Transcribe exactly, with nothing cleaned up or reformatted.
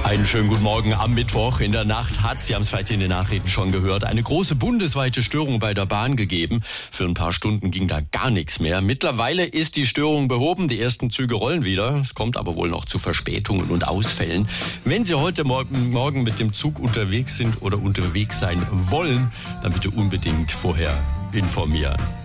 Einen schönen guten Morgen am Mittwoch. In der Nacht hat es, Sie haben es vielleicht in den Nachrichten schon gehört, eine große bundesweite Störung bei der Bahn gegeben. Für ein paar Stunden ging da gar nichts mehr. Mittlerweile ist die Störung behoben. Die ersten Züge rollen wieder. Es kommt aber wohl noch zu Verspätungen und Ausfällen. Wenn Sie heute Morgen mit dem Zug unterwegs sind oder unterwegs sein wollen, dann bitte unbedingt vorher informieren.